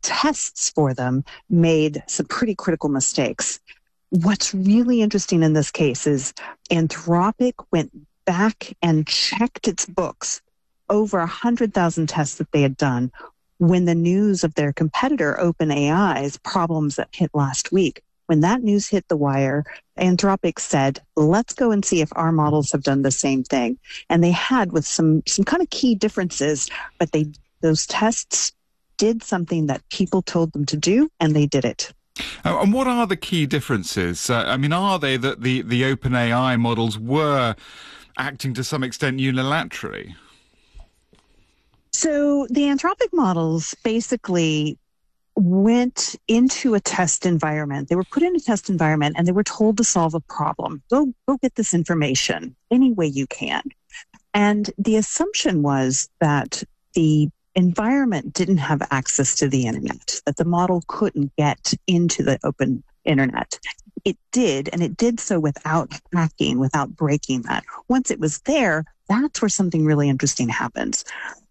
tests for them made some pretty critical mistakes. What's really interesting in this case is Anthropic went back and checked its books, over 100,000 tests that they had done, when the news of their competitor OpenAI's problems that hit last week. When that news hit the wire, Anthropic said, let's go and see if our models have done the same thing. And they had, with some kind of key differences, but those tests did something that people told them to do, and they did it. And what are the key differences? Are they that the OpenAI models were acting to some extent unilaterally? So the Anthropic models basically went into a test environment. They were put in a test environment and they were told to solve a problem. Go get this information any way you can. And the assumption was that the environment didn't have access to the internet, that the model couldn't get into the open internet. It did, and it did so without hacking, without breaking that. Once it was there, that's where something really interesting happens.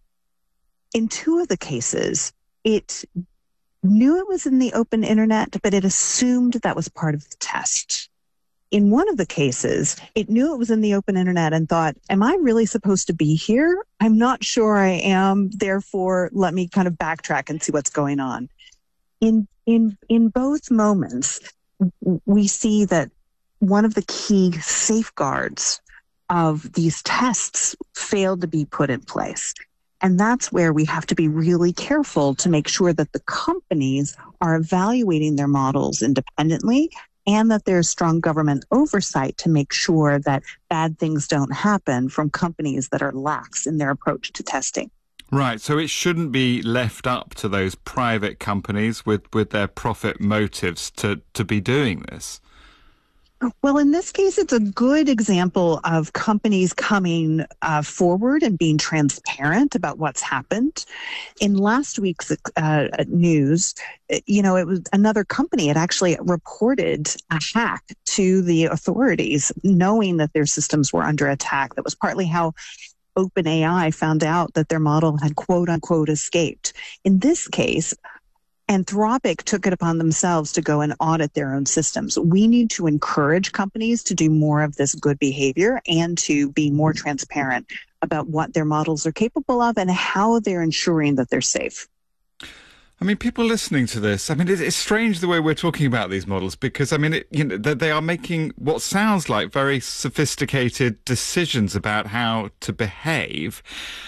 In two of the cases, it knew it was in the open internet, but it assumed that was part of the test. In one of the cases, it knew it was in the open internet and thought, am I really supposed to be here? I'm not sure I am. Therefore, let me kind of backtrack and see what's going on. In both moments, we see that one of the key safeguards of these tests failed to be put in place. And that's where we have to be really careful to make sure that the companies are evaluating their models independently, and that there's strong government oversight to make sure that bad things don't happen from companies that are lax in their approach to testing. Right, so it shouldn't be left up to those private companies with their profit motives to be doing this. Well, in this case, it's a good example of companies coming forward and being transparent about what's happened. In last week's news, it was another company had actually reported a hack to the authorities, knowing that their systems were under attack. That was partly how OpenAI found out that their model had quote unquote escaped. In this case, Anthropic took it upon themselves to go and audit their own systems. We need to encourage companies to do more of this good behavior and to be more transparent about what their models are capable of and how they're ensuring that they're safe. People listening to this, it's strange the way we're talking about these models because, they are making what sounds like very sophisticated decisions about how to behave,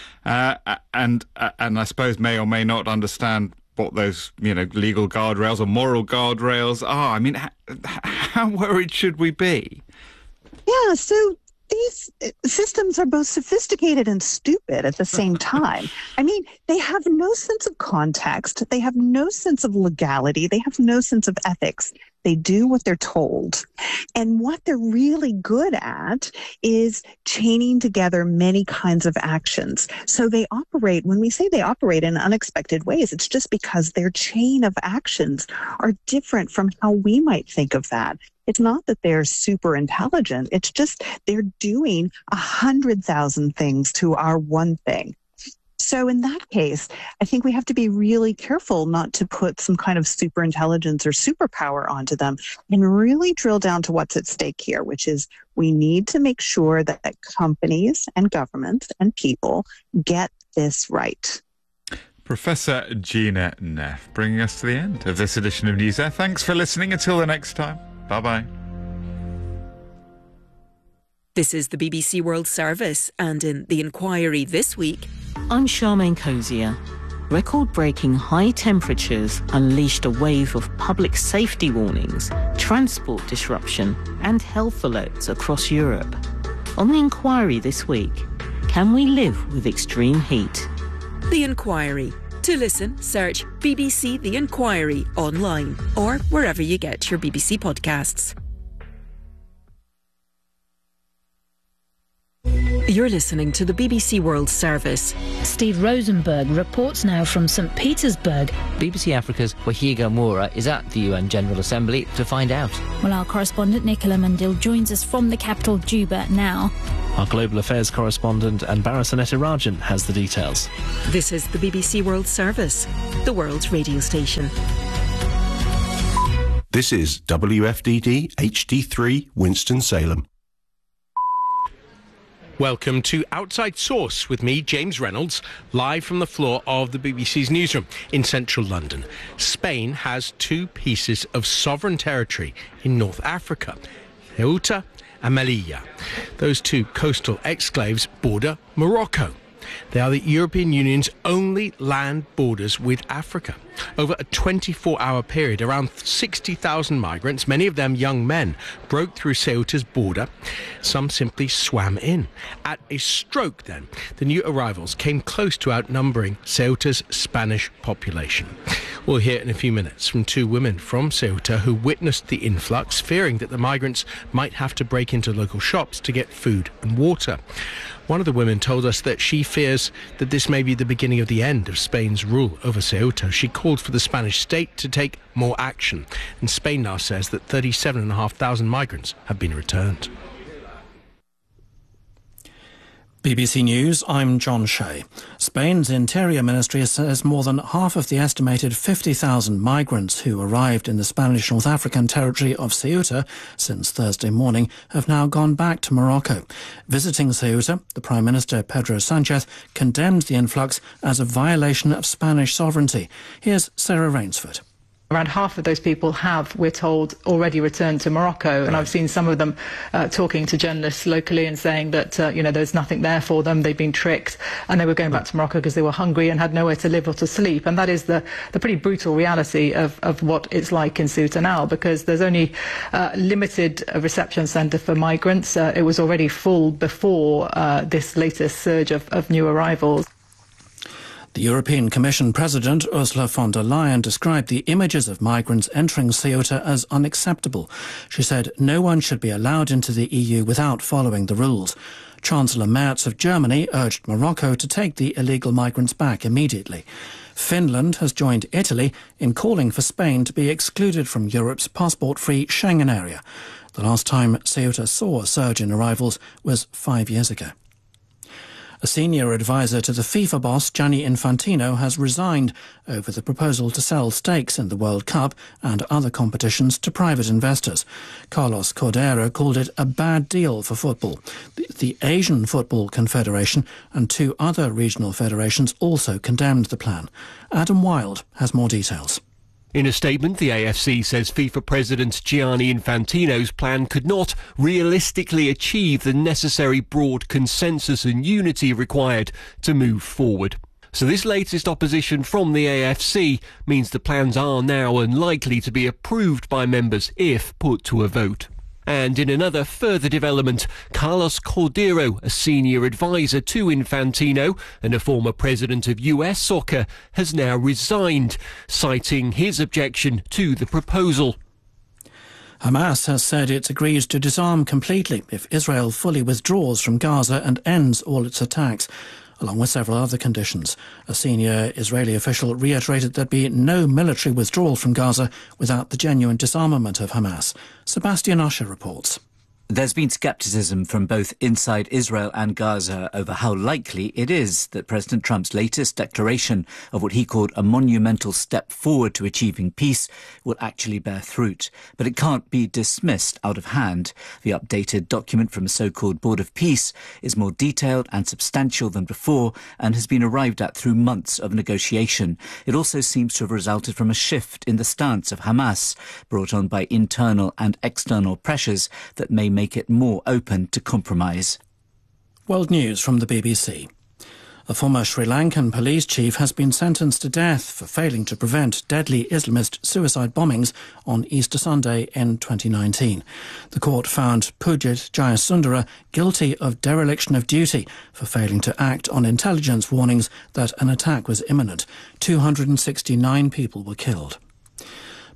and I suppose may or may not understand what those, legal guardrails or moral guardrails are. How worried should we be? Yeah, so these systems are both sophisticated and stupid at the same time. They have no sense of context. They have no sense of legality. They have no sense of ethics. They do what they're told. And what they're really good at is chaining together many kinds of actions. So they operate, when we say they operate in unexpected ways, it's just because their chain of actions are different from how we might think of that. It's not that they're super intelligent. It's just they're doing 100,000 things to our one thing. So in that case, I think we have to be really careful not to put some kind of super intelligence or superpower onto them and really drill down to what's at stake here, which is we need to make sure that companies and governments and people get this right. Professor Gina Neff, bringing us to the end of this edition of NewsAir. Thanks for listening. Until the next time. Bye-bye. This is the BBC World Service, and in The Inquiry this week... I'm Charmaine Cozier. Record-breaking high temperatures unleashed a wave of public safety warnings, transport disruption and health alerts across Europe. On The Inquiry this week, can we live with extreme heat? The Inquiry. To listen, search BBC The Inquiry online or wherever you get your BBC podcasts. You're listening to the BBC World Service. Steve Rosenberg reports now from St. Petersburg. BBC Africa's Wahiga Moura is at the UN General Assembly to find out. Well, our correspondent Nicola Mandil joins us from the capital, Juba, now. Our Global Affairs correspondent Anbara Sanetirajan has the details. This is the BBC World Service, the world's radio station. This is WFDD HD3 Winston-Salem. Welcome to Outside Source with me, James Reynolds, live from the floor of the BBC's newsroom in central London. Spain has two pieces of sovereign territory in North Africa, Ceuta and Melilla. Those two coastal exclaves border Morocco. They are the European Union's only land borders with Africa. Over a 24-hour period, around 60,000 migrants, many of them young men, broke through Ceuta's border. Some simply swam in. At a stroke, then, the new arrivals came close to outnumbering Ceuta's Spanish population. We'll hear in a few minutes from two women from Ceuta who witnessed the influx, fearing that the migrants might have to break into local shops to get food and water. One of the women told us that she fears that this may be the beginning of the end of Spain's rule over Ceuta. She called for the Spanish state to take more action, and Spain now says that 37,500 migrants have been returned. BBC News, I'm John Shea. Spain's Interior Ministry says more than half of the estimated 50,000 migrants who arrived in the Spanish North African territory of Ceuta since Thursday morning have now gone back to Morocco. Visiting Ceuta, the Prime Minister Pedro Sanchez condemned the influx as a violation of Spanish sovereignty. Here's Sarah Rainsford. Around half of those people have, we're told, already returned to Morocco. And I've seen some of them talking to journalists locally and saying that, there's nothing there for them. They've been tricked and they were going back to Morocco because they were hungry and had nowhere to live or to sleep. And that is the pretty brutal reality of what it's like in Ceuta now, because there's only limited reception centre for migrants. It was already full before this latest surge of new arrivals. The European Commission President Ursula von der Leyen described the images of migrants entering Ceuta as unacceptable. She said no one should be allowed into the EU without following the rules. Chancellor Merz of Germany urged Morocco to take the illegal migrants back immediately. Finland has joined Italy in calling for Spain to be excluded from Europe's passport-free Schengen area. The last time Ceuta saw a surge in arrivals was 5 years ago. A senior advisor to the FIFA boss, Gianni Infantino, has resigned over the proposal to sell stakes in the World Cup and other competitions to private investors. Carlos Cordeiro called it a bad deal for football. The Asian Football Confederation and two other regional federations also condemned the plan. Adam Wilde has more details. In a statement, the AFC says FIFA President Gianni Infantino's plan could not realistically achieve the necessary broad consensus and unity required to move forward. So this latest opposition from the AFC means the plans are now unlikely to be approved by members if put to a vote. And in another further development, Carlos Cordeiro, a senior advisor to Infantino and a former president of US Soccer, has now resigned, citing his objection to the proposal. Hamas has said it agrees to disarm completely if Israel fully withdraws from Gaza and ends all its attacks, along with several other conditions. A senior Israeli official reiterated there'd be no military withdrawal from Gaza without the genuine disarmament of Hamas. Sebastian Usher reports. There's been scepticism from both inside Israel and Gaza over how likely it is that President Trump's latest declaration of what he called a monumental step forward to achieving peace will actually bear fruit. But it can't be dismissed out of hand. The updated document from a so-called Board of Peace is more detailed and substantial than before and has been arrived at through months of negotiation. It also seems to have resulted from a shift in the stance of Hamas, brought on by internal and external pressures that may make it more open to compromise. World News from the BBC. A former Sri Lankan police chief has been sentenced to death for failing to prevent deadly Islamist suicide bombings on Easter Sunday in 2019. The court found Pujit Jayasundara guilty of dereliction of duty for failing to act on intelligence warnings that an attack was imminent. 269 people were killed.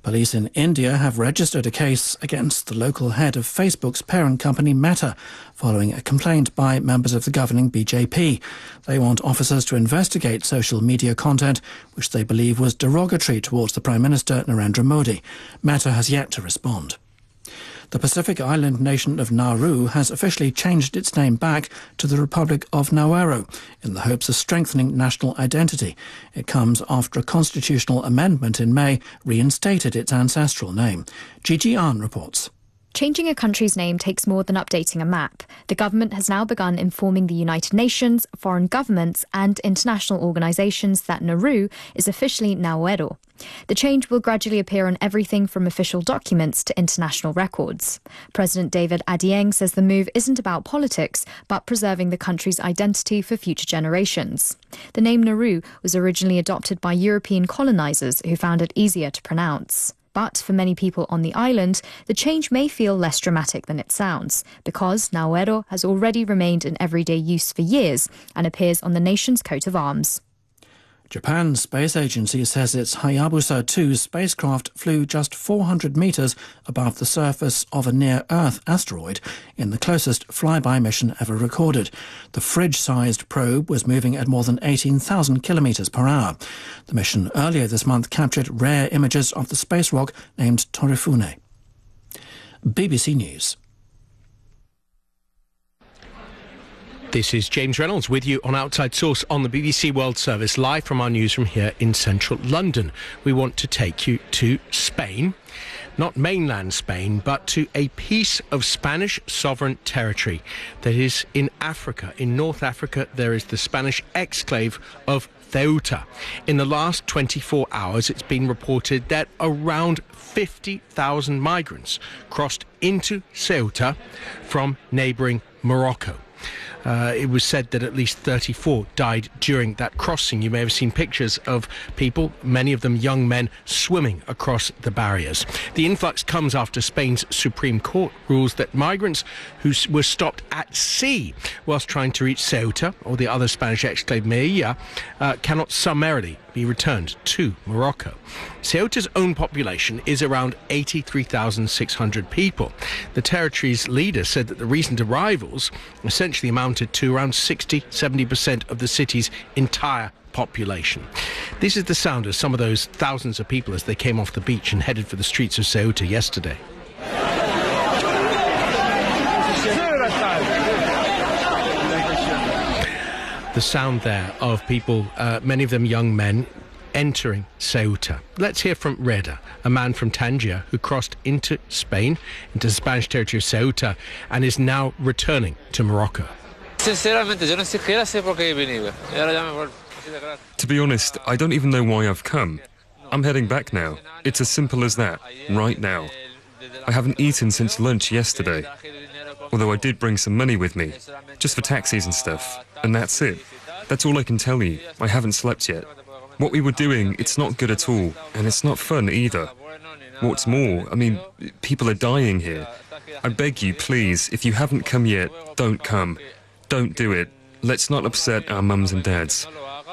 Police in India have registered a case against the local head of Facebook's parent company Meta, following a complaint by members of the governing BJP. They want officers to investigate social media content which they believe was derogatory towards the Prime Minister Narendra Modi. Meta has yet to respond. The Pacific island nation of Nauru has officially changed its name back to the Republic of Nauru in the hopes of strengthening national identity. It comes after a constitutional amendment in May reinstated its ancestral name. Gigi Ahn reports. Changing a country's name takes more than updating a map. The government has now begun informing the United Nations, foreign governments and international organisations that Nauru is officially Naoero. The change will gradually appear on everything from official documents to international records. President David Adieng says the move isn't about politics, but preserving the country's identity for future generations. The name Nauru was originally adopted by European colonisers who found it easier to pronounce. But for many people on the island, the change may feel less dramatic than it sounds, because Naoero has already remained in everyday use for years and appears on the nation's coat of arms. Japan's space agency says its Hayabusa 2 spacecraft flew just 400 metres above the surface of a near-Earth asteroid in the closest flyby mission ever recorded. The fridge-sized probe was moving at more than 18,000 kilometres per hour. The mission earlier this month captured rare images of the space rock named Torifune. BBC News. This is James Reynolds with you on Outside Source on the BBC World Service, live from our newsroom here in central London. We want to take you to Spain, not mainland Spain, but to a piece of Spanish sovereign territory that is in Africa. In North Africa, there is the Spanish exclave of Ceuta. In the last 24 hours, it's been reported that around 50,000 migrants crossed into Ceuta from neighbouring Morocco. It was said that at least 34 died during that crossing. You may have seen pictures of people, many of them young men, swimming across the barriers. The influx comes after Spain's Supreme Court rules that migrants who were stopped at sea whilst trying to reach Ceuta, or the other Spanish exclave Melilla, cannot summarily be returned to Morocco. Ceuta's own population is around 83,600 people. The territory's leader said that the recent arrivals essentially amounted to around 60-70% of the city's entire population. This is the sound of some of those thousands of people as they came off the beach and headed for the streets of Ceuta yesterday. The sound there of people, many of them young men, entering Ceuta. Let's hear from Reda, a man from Tangier who crossed into Spain, into the Spanish territory of Ceuta, and is now returning to Morocco. To be honest, I don't even know why I've come. I'm heading back now. It's as simple as that, right now. I haven't eaten since lunch yesterday. Although I did bring some money with me, just for taxis and stuff. And that's it. That's all I can tell you. I haven't slept yet. What we were doing, it's not good at all. And it's not fun either. What's more, I mean, people are dying here. I beg you, please, if you haven't come yet, don't come. Don't do it. Let's not upset our mums and dads.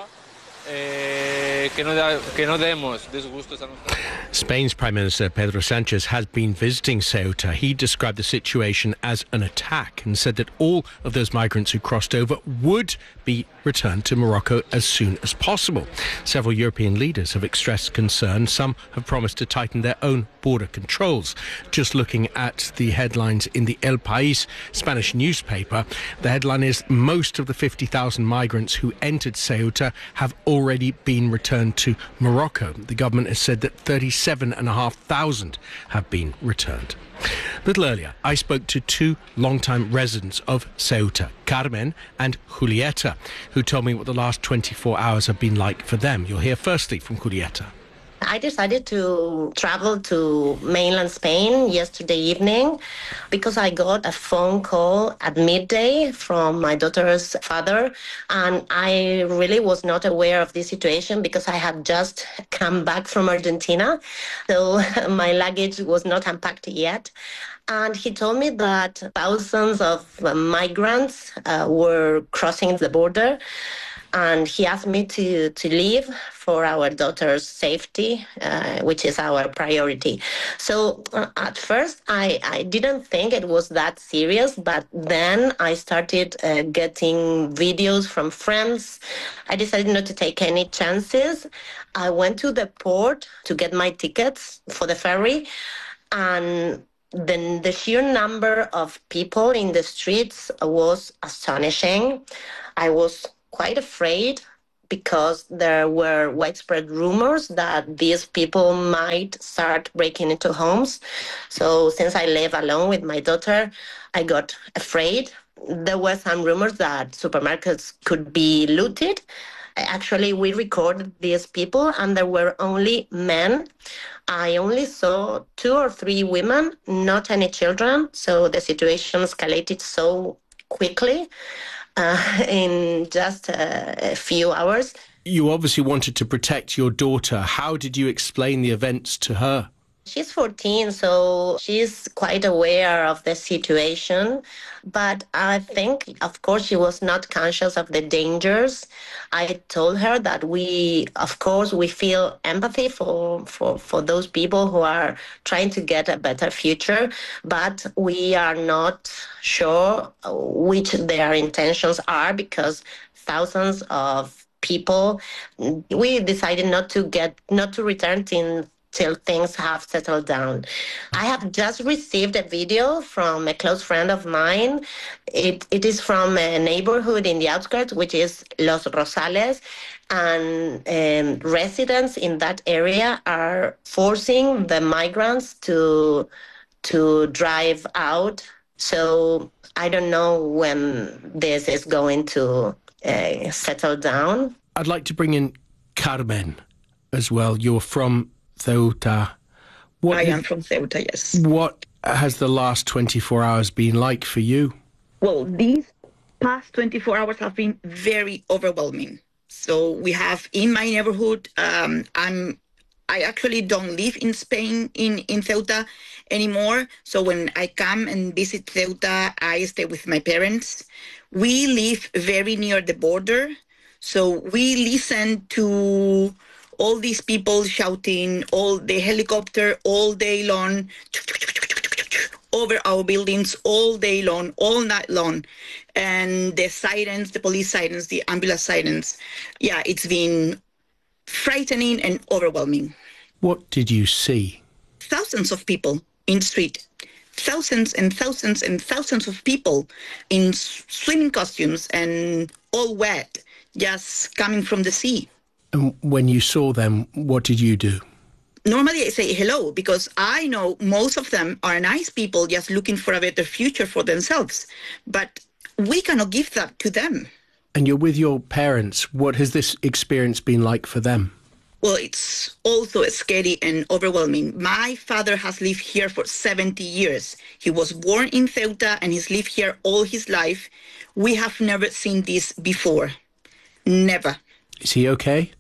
Spain's Prime Minister Pedro Sánchez has been visiting Ceuta. He described the situation as an attack and said that all of those migrants who crossed over would be returned to Morocco as soon as possible. Several European leaders have expressed concern. Some have promised to tighten their own border controls. Just looking at the headlines in the El País Spanish newspaper, the headline is most of the 50,000 migrants who entered Ceuta have already been returned to Morocco. The government has said that 37,500 have been returned. A little earlier, I spoke to two long-time residents of Ceuta, Carmen and Julieta, who told me what the last 24 hours have been like for them. You'll hear firstly from Julieta. I decided to travel to mainland Spain yesterday evening because I got a phone call at midday from my daughter's father, and I really was not aware of this situation because I had just come back from Argentina, so my luggage was not unpacked yet. And he told me that thousands of migrants were crossing the border. and he asked me to leave for our daughter's safety, which is our priority. So at first, I didn't think it was that serious, but then I started getting videos from friends. I decided not to take any chances. I went to the port to get my tickets for the ferry, and then the sheer number of people in the streets was astonishing. I was quite afraid because there were widespread rumors that these people might start breaking into homes. So since I live alone with my daughter, I got afraid. There were some rumors that supermarkets could be looted. Actually, we recorded these people and there were only men. I only saw 2 or 3 women, not any children. So the situation escalated so quickly in just a few hours. You obviously wanted to protect your daughter. How did you explain the events to her? She's 14, so she's quite aware of the situation. But I think, of course, she was not conscious of the dangers. I told her that we feel empathy for those people who are trying to get a better future, but we are not sure which their intentions are, because thousands of people, we decided not to return till things have settled down. I have just received a video from a close friend of mine. It is from a neighborhood in the outskirts, which is Los Rosales, and residents in that area are forcing the migrants to drive out. So I don't know when this is going to settle down. I'd like to bring in Carmen as well. You're from Ceuta. I am from Ceuta, yes. What has the last 24 hours been like for you? Well, these past 24 hours have been very overwhelming. So we have in my neighborhood, I actually don't live in Spain, in Ceuta anymore. So when I come and visit Ceuta, I stay with my parents. We live very near the border. So we listen to all these people shouting, all the helicopter all day long, over our buildings all day long, all night long. And the sirens, the police sirens, the ambulance sirens. Yeah, it's been frightening and overwhelming. What did you see? Thousands of people in the street. Thousands and thousands and thousands of people in swimming costumes and all wet, just coming from the sea. And when you saw them, what did you do? Normally I say hello, because I know most of them are nice people just looking for a better future for themselves. But we cannot give that to them. And you're with your parents. What has this experience been like for them? Well, it's also scary and overwhelming. My father has lived here for 70 years. He was born in Ceuta and he's lived here all his life. We have never seen this before. Never. Is he okay?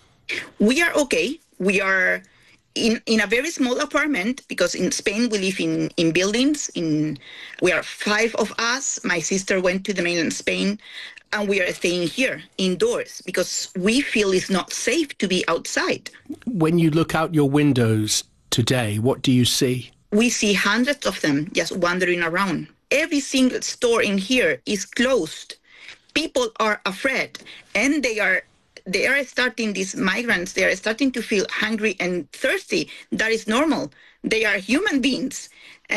We are okay. We are in a very small apartment, because in Spain we live in buildings. We are 5 of us. My sister went to the mainland Spain, and we are staying here indoors because we feel it's not safe to be outside. When you look out your windows today, what do you see? We see hundreds of them just wandering around. Every single store in here is closed. People are afraid, and they are starting, these migrants, they are starting to feel hungry and thirsty. That is normal. They are human beings,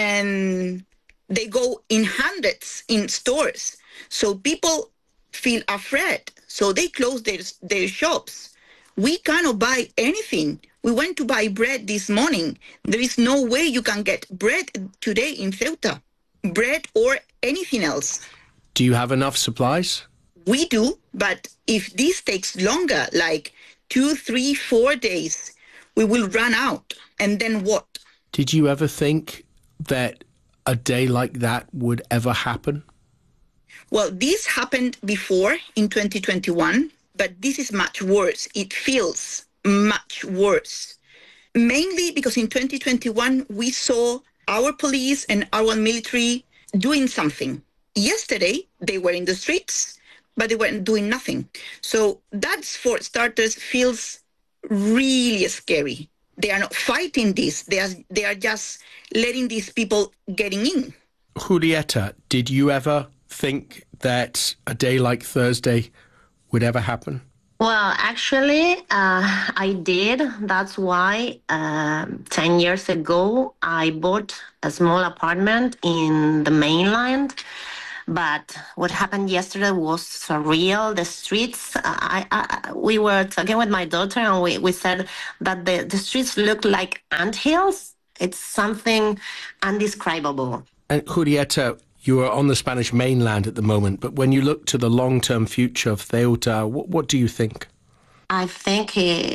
and they go in hundreds in stores. So people feel afraid, so they close their shops. We cannot buy anything. We went to buy bread this morning. There is no way you can get bread today in Ceuta, bread or anything else. Do you have enough supplies? We do, but if this takes longer, like 2, 3, 4 days, we will run out. And then what? Did you ever think that a day like that would ever happen? Well, this happened before in 2021, but this is much worse. It feels much worse. Mainly because in 2021, we saw our police and our military doing something. Yesterday, they were in the streets. but they weren't doing nothing. So that's, for starters, feels really scary. They are not fighting this. They are just letting these people getting in. Julieta, did you ever think that a day like Thursday would ever happen? Well, actually, I did. That's why 10 years ago, I bought a small apartment in the mainland. But what happened yesterday was surreal. The streets, we were talking with my daughter, and we said that the streets look like anthills. It's something indescribable. And Julieta, you are on the Spanish mainland at the moment, but when you look to the long-term future of Ceuta, what do you think? I think,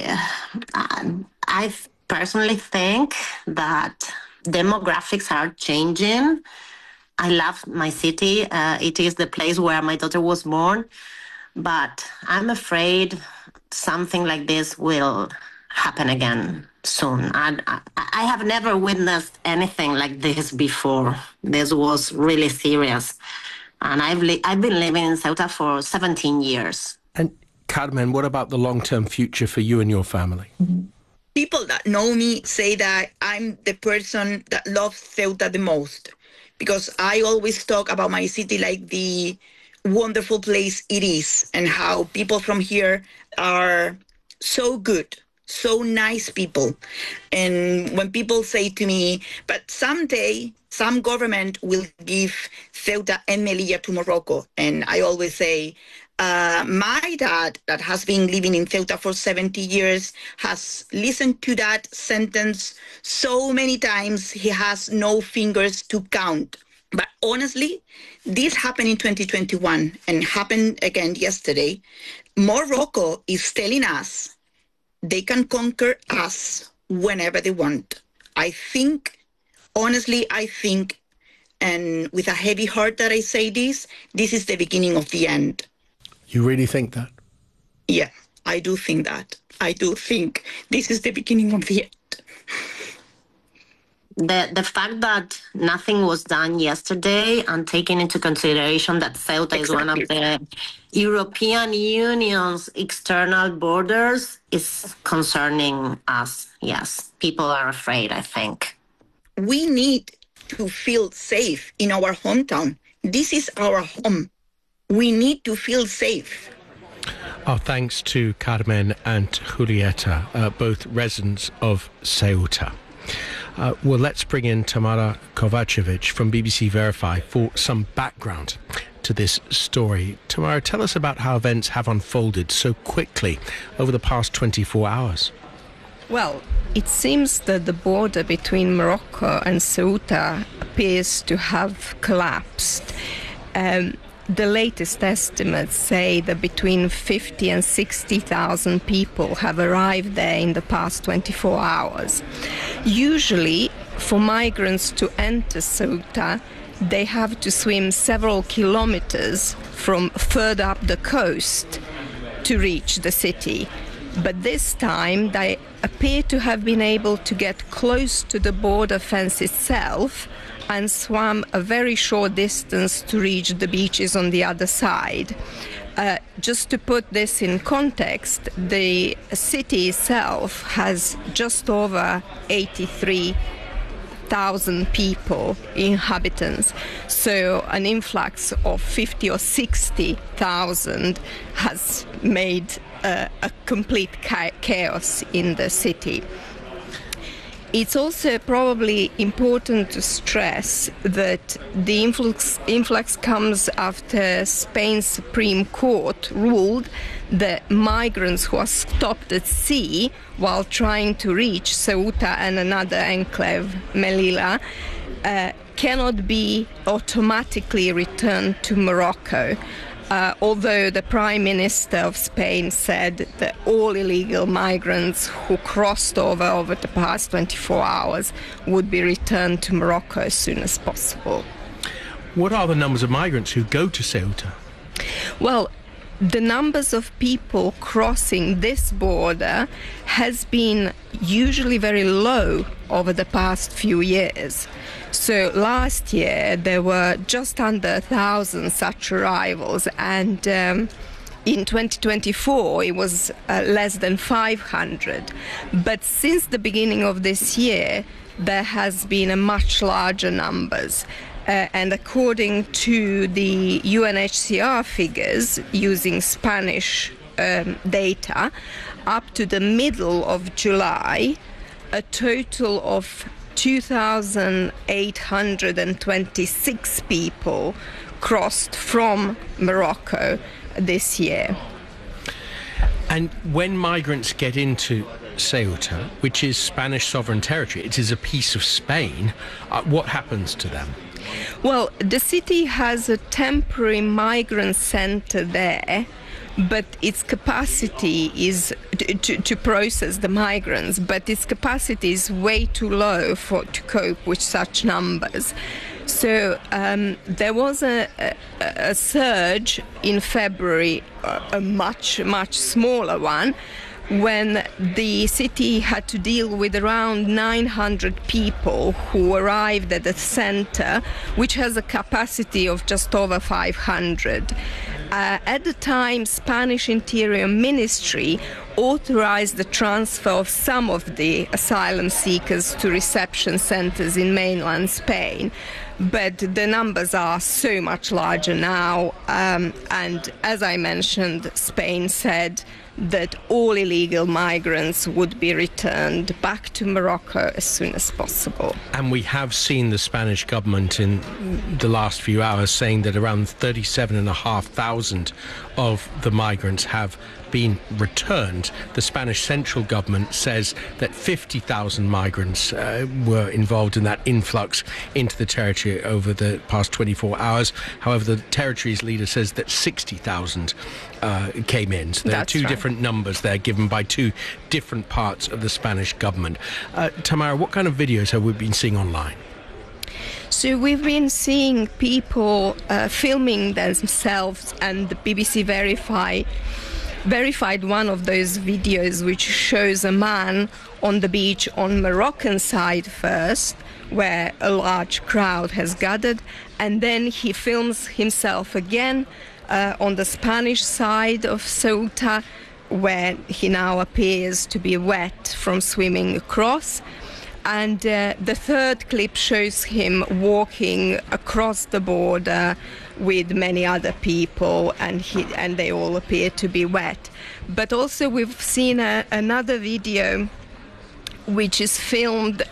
I personally think that demographics are changing. I love my city. It is the place where my daughter was born. But I'm afraid something like this will happen again soon. I have never witnessed anything like this before. This was really serious. And I've been living in Ceuta for 17 years. And Carmen, what about the long-term future for you and your family? People that know me say that I'm the person that loves Ceuta the most, because I always talk about my city like the wonderful place it is, and how people from here are so good, so nice people. And when people say to me, but someday some government will give Ceuta and Melilla to Morocco, and I always say, my dad, that has been living in Ceuta for 70 years, has listened to that sentence so many times he has no fingers to count. But honestly, this happened in 2021 and happened again yesterday. Morocco is telling us they can conquer us whenever they want. I think, honestly, and with a heavy heart that I say this is the beginning of the end. You really think that? Yeah, I do think that. I do think this is the beginning of the end. The fact that nothing was done yesterday, and taking into consideration that Ceuta is one of the European Union's external borders, is concerning us. Yes, people are afraid, I think. We need to feel safe in our hometown. This is our home. We need to feel safe. Our thanks to Carmen and Julieta, both residents of Ceuta. Well, let's bring in Tamara Kovacevic from BBC Verify for some background to this story. Tamara, tell us about how events have unfolded so quickly over the past 24 hours. Well, it seems that the border between Morocco and Ceuta appears to have collapsed. The latest estimates say that between 50 and 60,000 people have arrived there in the past 24 hours. Usually, for migrants to enter Ceuta, they have to swim several kilometers from further up the coast to reach the city. But this time, they appear to have been able to get close to the border fence itself and swam a very short distance to reach the beaches on the other side. Just to put this in context, the city itself has just over 83,000 people, inhabitants. So an influx of 50 or 60,000 has made a complete chaos in the city. It's also probably important to stress that the influx comes after Spain's Supreme Court ruled that migrants who are stopped at sea while trying to reach Ceuta and another enclave, Melilla, cannot be automatically returned to Morocco. Although the Prime Minister of Spain said that all illegal migrants who crossed over the past 24 hours would be returned to Morocco as soon as possible. What are the numbers of migrants who go to Ceuta? Well, the numbers of people crossing this border has been usually very low over the past few years. So last year there were just under 1,000 such arrivals, and in 2024 it was less than 500. But since the beginning of this year there has been a much larger numbers. And according to the UNHCR figures, using Spanish data, up to the middle of July, a total of 2,826 people crossed from Morocco this year. And when migrants get into Ceuta, which is Spanish sovereign territory, it is a piece of Spain, what happens to them? Well, the city has a temporary migrant center there, but its capacity is to process the migrants, but its capacity is way too low to cope with such numbers. So there was a surge in February, a much smaller one, when the city had to deal with around 900 people who arrived at the center, which has a capacity of just over 500. At the time, Spanish Interior Ministry authorized the transfer of some of the asylum seekers to reception centers in mainland Spain. But the numbers are so much larger now, and as I mentioned, Spain said that all illegal migrants would be returned back to Morocco as soon as possible. And we have seen the Spanish government in the last few hours saying that around 37,500 of the migrants have been returned. The Spanish central government says that 50,000 migrants were involved in that influx into the territory over the past 24 hours. However, the territory's leader says that 60,000 came in. So there are two different numbers there given by two different parts of the Spanish government. Tamara, what kind of videos have we been seeing online? So we've been seeing people filming themselves, and the BBC verified one of those videos which shows a man on the beach on Moroccan side first, where a large crowd has gathered, and then he films himself again on the Spanish side of Ceuta, where he now appears to be wet from swimming across. And the third clip shows him walking across the border with many other people, and they all appear to be wet. But also we've seen another video which is filmed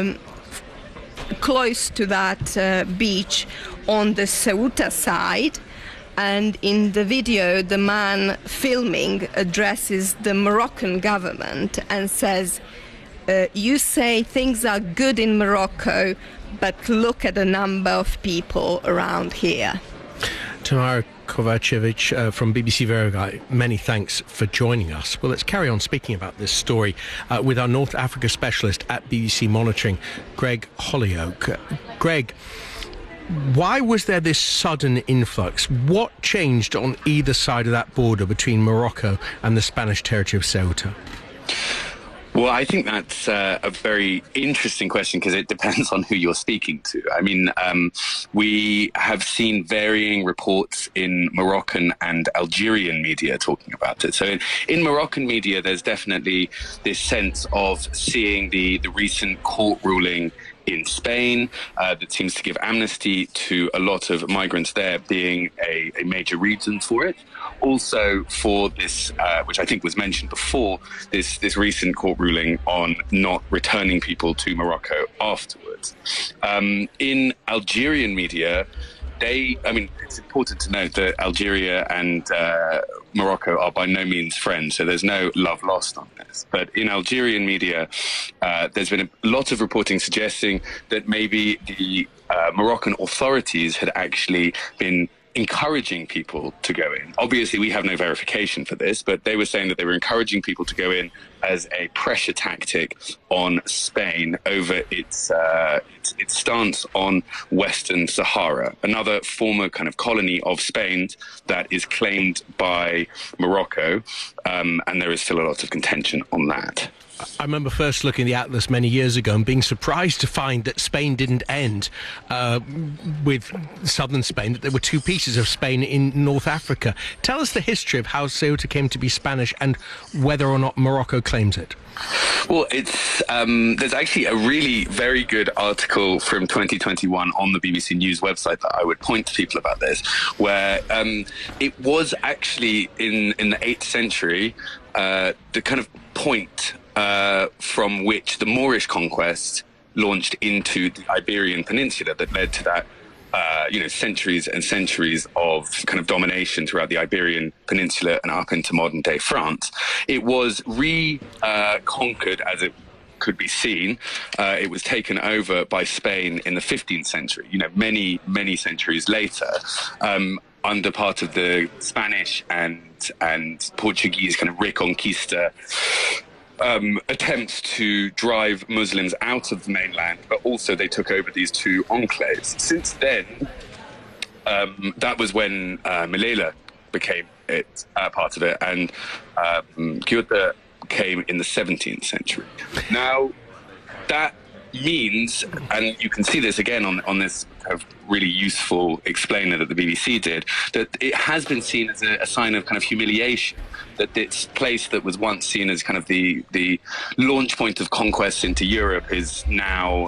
close to that beach on the Ceuta side. And in the video, the man filming addresses the Moroccan government and says, you say things are good in Morocco, but look at the number of people around here. Tamara Kovacevic from BBC Verify, many thanks for joining us. Well, let's carry on speaking about this story with our North Africa specialist at BBC Monitoring, Greg Hollyoak. Greg, why was there this sudden influx? What changed on either side of that border between Morocco and the Spanish territory of Ceuta? Well, I think that's a very interesting question because it depends on who you're speaking to. I mean, we have seen varying reports in Moroccan and Algerian media talking about it. So in Moroccan media, there's definitely this sense of seeing the recent court ruling in Spain that seems to give amnesty to a lot of migrants there being a major reason for it. Also for this, which I think was mentioned before, this recent court ruling on not returning people to Morocco afterwards. In Algerian media, it's important to note that Algeria and Morocco are by no means friends, so there's no love lost on this. But in Algerian media, there's been a lot of reporting suggesting that maybe the Moroccan authorities had actually been encouraging people to go in. Obviously, we have no verification for this, but they were saying that they were encouraging people to go in as a pressure tactic on Spain over its stance on Western Sahara, another former kind of colony of Spain that is claimed by Morocco, and there is still a lot of contention on that. I remember first looking at the atlas many years ago and being surprised to find that Spain didn't end with southern Spain, that there were two pieces of Spain in North Africa. Tell us the history of how Ceuta came to be Spanish and whether or not Morocco claims it. Well, it's there's actually a really very good article from 2021 on the BBC News website that I would point to people about this, where it was actually in the 8th century the kind of point from which the Moorish conquest launched into the Iberian Peninsula that led to that, centuries and centuries of kind of domination throughout the Iberian Peninsula and up into modern-day France. It was conquered, as it could be seen. It was taken over by Spain in the 15th century, many, many centuries later, under part of the Spanish and Portuguese kind of Reconquista attempts to drive Muslims out of the mainland, but also they took over these two enclaves. Since then, that was when Melilla became part of it, and Ceuta came in the 17th century. Now, that means, and you can see this again on this kind of really useful explainer that the BBC did, that it has been seen as a sign of kind of humiliation, that this place that was once seen as kind of the launch point of conquest into Europe is now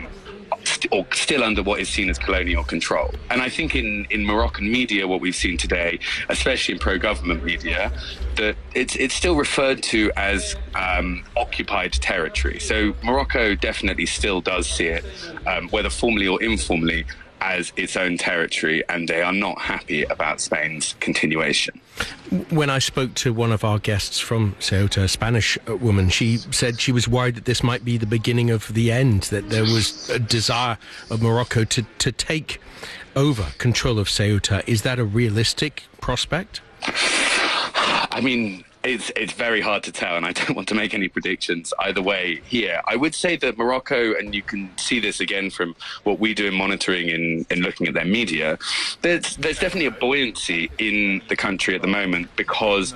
still under what is seen as colonial control. And I think in Moroccan media, what we've seen today, especially in pro-government media, that it's still referred to as occupied territory. So Morocco definitely still does see it, whether formally or informally, as its own territory, and they are not happy about Spain's continuation. When I spoke to one of our guests from Ceuta, a Spanish woman, she said she was worried that this might be the beginning of the end, that there was a desire of Morocco to take over control of Ceuta. Is that a realistic prospect? I mean, it's very hard to tell, and I don't want to make any predictions either way here. I would say that Morocco, and you can see this again from what we do in monitoring in looking at their media, there's definitely a buoyancy in the country at the moment because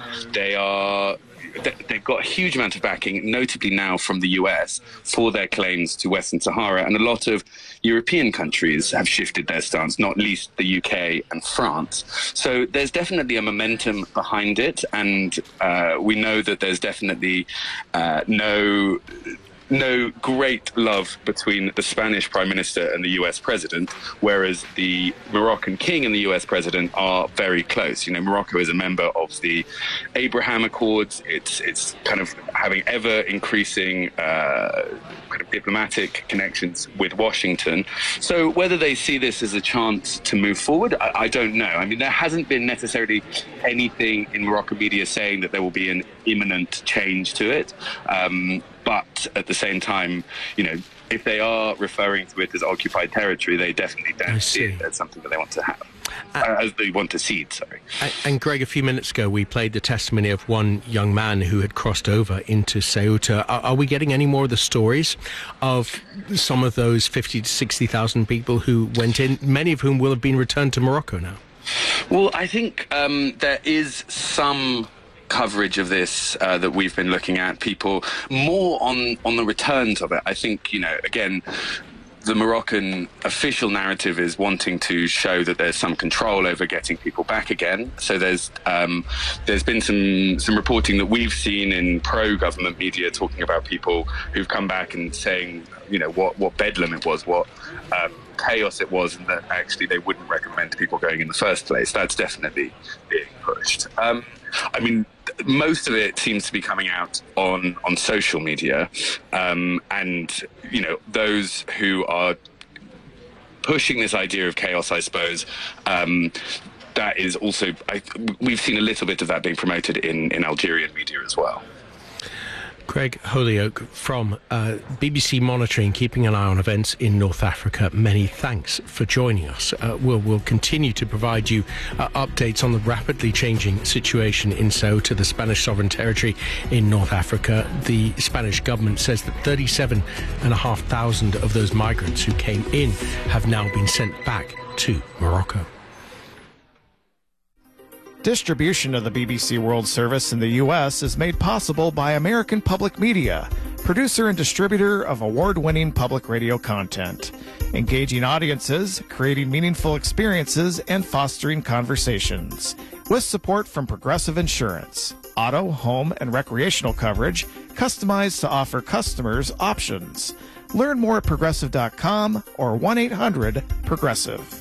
they've got a huge amount of backing, notably now from the US, for their claims to Western Sahara. And a lot of European countries have shifted their stance, not least the UK and France. So there's definitely a momentum behind it. And we know that there's definitely no great love between the Spanish Prime Minister and the US President, whereas the Moroccan King and the US President are very close. Morocco is a member of the Abraham Accords. It's kind of having ever increasing kind of diplomatic connections with Washington. So whether they see this as a chance to move forward, I don't know. I mean, there hasn't been necessarily anything in Moroccan media saying that there will be an imminent change to it. But at the same time, if they are referring to it as occupied territory, they definitely don't see it as something that they want to have. As they want to cede, sorry. And Greg, a few minutes ago, we played the testimony of one young man who had crossed over into Ceuta. Are we getting any more of the stories of some of those 50 to 60,000 people who went in, many of whom will have been returned to Morocco now? Well, I think there is some coverage of this that we've been looking at, people more on the returns of it. I think, again, the Moroccan official narrative is wanting to show that there's some control over getting people back again. So there's been some reporting that we've seen in pro-government media talking about people who've come back and saying, what bedlam it was, what chaos it was, and that actually they wouldn't recommend people going in the first place. That's definitely being pushed. I mean, most of it seems to be coming out on social media, and those who are pushing this idea of chaos, I suppose, that is also we've seen a little bit of that being promoted in Algerian media as well. Craig Holyoake from BBC Monitoring, keeping an eye on events in North Africa. Many thanks for joining us. We'll continue to provide you updates on the rapidly changing situation in Ceuta, the Spanish sovereign territory in North Africa. The Spanish government says that 37,500 of those migrants who came in have now been sent back to Morocco. Distribution of the BBC World Service in the U.S. is made possible by American Public Media, producer and distributor of award-winning public radio content, engaging audiences, creating meaningful experiences, and fostering conversations. With support from Progressive Insurance, auto, home, and recreational coverage customized to offer customers options. Learn more at progressive.com or 1-800-PROGRESSIVE.